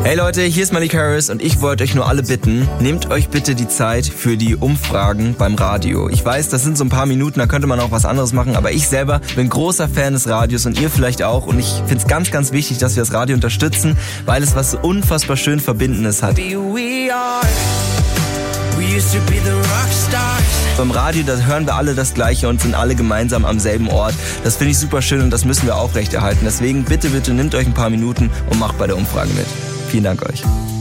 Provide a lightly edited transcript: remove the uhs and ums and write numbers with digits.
Hey Leute, hier ist Malik Harris und ich wollte euch nur alle bitten, nehmt euch bitte die Zeit für die Umfragen beim Radio. Ich weiß, das sind so ein paar Minuten, da könnte man auch was anderes machen, aber ich selber bin großer Fan des Radios und ihr vielleicht auch und ich finde es ganz, ganz wichtig, dass wir das Radio unterstützen, weil es was unfassbar schön Verbindendes hat. Beim Radio, da hören wir alle das Gleiche und sind alle gemeinsam am selben Ort. Das finde ich super schön und das müssen wir aufrechterhalten. Deswegen bitte, bitte nehmt euch ein paar Minuten und macht bei der Umfrage mit. Vielen Dank euch.